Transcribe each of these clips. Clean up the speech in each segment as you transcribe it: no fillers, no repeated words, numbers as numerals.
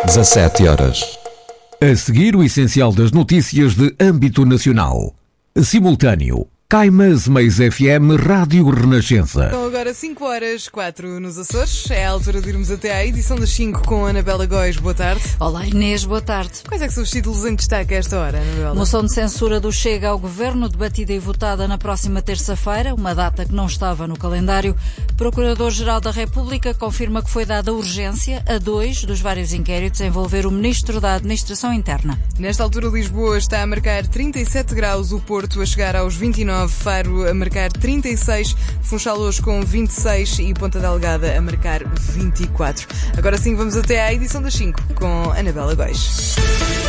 17 horas. A seguir, o essencial das notícias de âmbito nacional. Simultâneo. Caimas Mais FM Rádio Renascença. São agora 5h04 nos Açores. É a altura de irmos até à edição das 5 com a Anabela Góis. Boa tarde. Olá Inês, boa tarde. Quais é que são os títulos em destaque a esta hora, Anabela? Moção de censura do Chega ao Governo, debatida e votada na próxima terça-feira, uma data que não estava no calendário. Procurador-Geral da República confirma que foi dada urgência a 2 dos vários inquéritos a envolver o Ministro da Administração Interna. Nesta altura, Lisboa está a marcar 37 graus, o Porto a chegar aos 29, Faro a marcar 36, Funchal hoje com 26 e Ponta Delgada a marcar 24. Agora sim, vamos até à edição das 5 com Anabela Góis.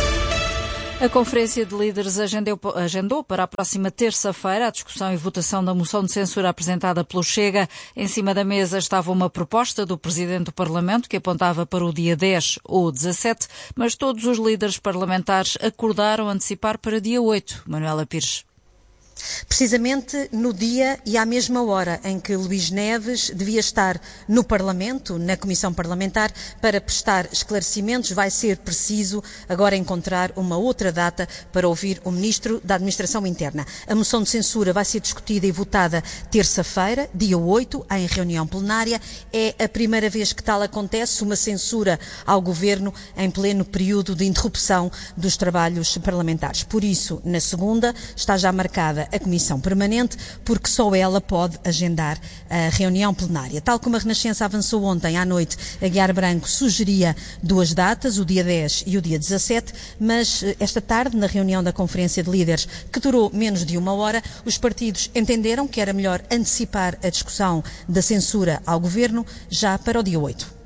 A Conferência de Líderes agendou para a próxima terça-feira a discussão e votação da moção de censura apresentada pelo Chega. Em cima da mesa estava uma proposta do Presidente do Parlamento que apontava para o dia 10 ou 17, mas todos os líderes parlamentares acordaram antecipar para dia 8. Manuela Pires. Precisamente no dia e à mesma hora em que Luís Neves devia estar no Parlamento, na Comissão Parlamentar, para prestar esclarecimentos, vai ser preciso agora encontrar uma outra data para ouvir o Ministro da Administração Interna. A moção de censura vai ser discutida e votada terça-feira, dia 8, em reunião plenária. É a primeira vez que tal acontece, uma censura ao Governo em pleno período de interrupção dos trabalhos parlamentares. Por isso, na segunda, está já marcada a Comissão Permanente, porque só ela pode agendar a reunião plenária. Tal como a Renascença avançou ontem à noite, Aguiar Branco sugeria duas datas, o dia 10 e o dia 17, mas esta tarde, na reunião da Conferência de Líderes, que durou menos de uma hora, os partidos entenderam que era melhor antecipar a discussão da censura ao Governo já para o dia 8.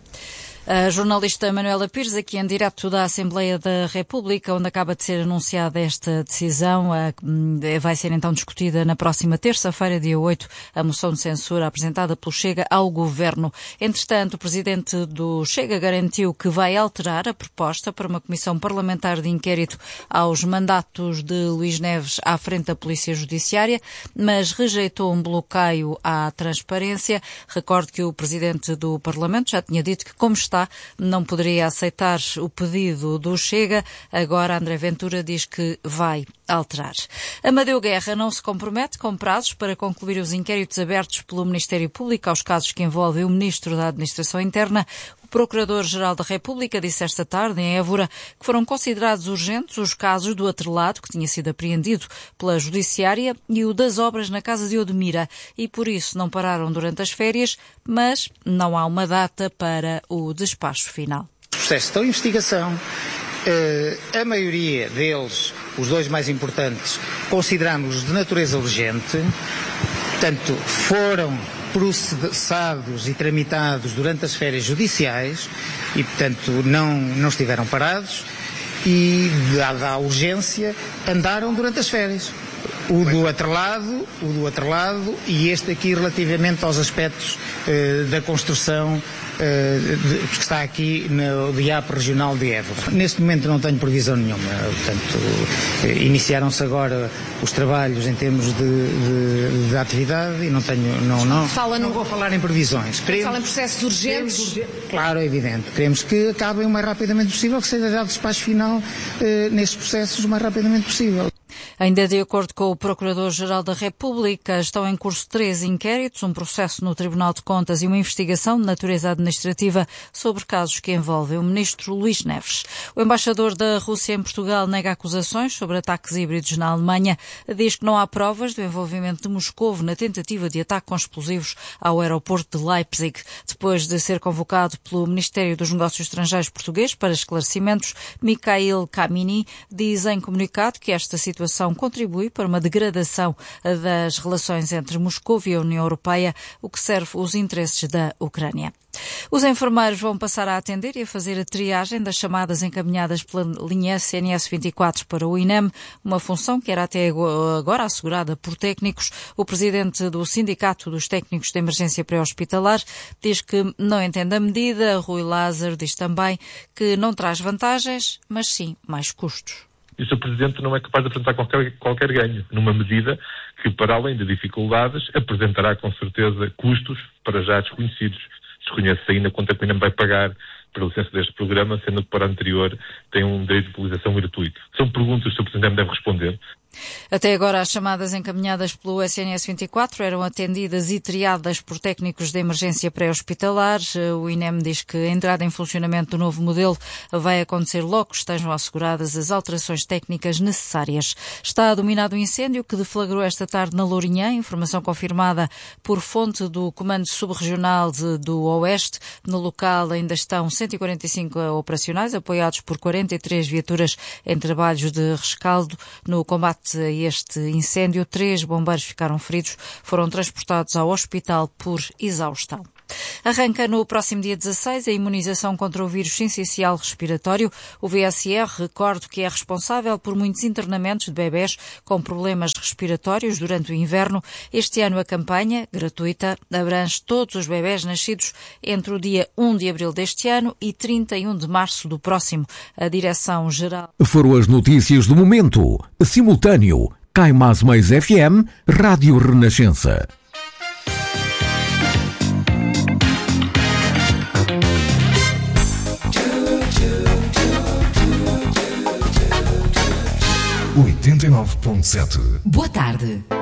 A jornalista Manuela Pires, aqui em direto da Assembleia da República, onde acaba de ser anunciada esta decisão. Vai ser então discutida na próxima terça-feira, dia 8, a moção de censura apresentada pelo Chega ao Governo. Entretanto, o presidente do Chega garantiu que vai alterar a proposta para uma comissão parlamentar de inquérito aos mandatos de Luís Neves à frente da Polícia Judiciária, mas rejeitou um bloqueio à transparência. Recordo que o presidente do Parlamento já tinha dito que, como está, não poderia aceitar o pedido do Chega. Agora André Ventura diz que vai alterar. Amadeu Guerra não se compromete com prazos para concluir os inquéritos abertos pelo Ministério Público aos casos que envolvem o Ministro da Administração Interna. O Procurador-Geral da República disse esta tarde em Évora que foram considerados urgentes os casos do atrelado, que tinha sido apreendido pela Judiciária, e o das obras na Casa de Odmira, e por isso não pararam durante as férias, mas não há uma data para o despacho final. Os processos estão em investigação. A maioria deles, os dois mais importantes, consideramos de natureza urgente, portanto, foram processados e tramitados durante as férias judiciais e, portanto, não estiveram parados e, dada a urgência, andaram durante as férias. O do atrelado e este aqui relativamente aos aspectos da construção que está aqui no DIAP regional de Évora. Neste momento não tenho previsão nenhuma, portanto, iniciaram-se agora os trabalhos em termos de atividade e não vou falar em previsões. Fala em processos urgentes? Claro, é evidente. Queremos que acabem o mais rapidamente possível, que seja dado despacho final nestes processos o mais rapidamente possível. Ainda de acordo com o Procurador-Geral da República, estão em curso 3 inquéritos, um processo no Tribunal de Contas e uma investigação de natureza administrativa sobre casos que envolvem o Ministro Luís Neves. O embaixador da Rússia em Portugal nega acusações sobre ataques híbridos na Alemanha, diz que não há provas do envolvimento de Moscovo na tentativa de ataque com explosivos ao aeroporto de Leipzig. Depois de ser convocado pelo Ministério dos Negócios Estrangeiros português para esclarecimentos, Mikhail Kamini diz em comunicado que esta situação contribui para uma degradação das relações entre Moscou e a União Europeia, o que serve os interesses da Ucrânia. Os enfermeiros vão passar a atender e a fazer a triagem das chamadas encaminhadas pela linha SNS 24 para o INEM, uma função que era até agora assegurada por técnicos. O presidente do Sindicato dos Técnicos de Emergência Pré-Hospitalar diz que não entende a medida. Rui Lázaro diz também que não traz vantagens, mas sim mais custos. E o Sr. Presidente não é capaz de apresentar qualquer ganho, numa medida que, para além de dificuldades, apresentará com certeza custos para já desconhecidos. Desconhece ainda quanto é que o INEM vai pagar para a licença deste programa, sendo que para a anterior tem um direito de utilização gratuito. São perguntas que o Sr. Presidente deve responder. Até agora, as chamadas encaminhadas pelo SNS 24 eram atendidas e triadas por técnicos de emergência pré-hospitalar. O INEM diz que a entrada em funcionamento do novo modelo vai acontecer logo que estejam asseguradas as alterações técnicas necessárias. Está dominado o incêndio que deflagrou esta tarde na Lourinhã, informação confirmada por fonte do Comando Subregional do Oeste. No local ainda estão 145 operacionais, apoiados por 43 viaturas em trabalhos de rescaldo. No combate a este incêndio, 3 bombeiros ficaram feridos, foram transportados ao hospital por exaustão. Arranca no próximo dia 16 a imunização contra o vírus sincicial respiratório. O VSR, recordo que é responsável por muitos internamentos de bebés com problemas respiratórios durante o inverno. Este ano a campanha, gratuita, abrange todos os bebés nascidos entre o dia 1 de abril deste ano e 31 de março do próximo. A Direção-Geral... Foram as notícias do momento. Simultâneo. Caimás Mais FM, Rádio Renascença. .7. Boa tarde.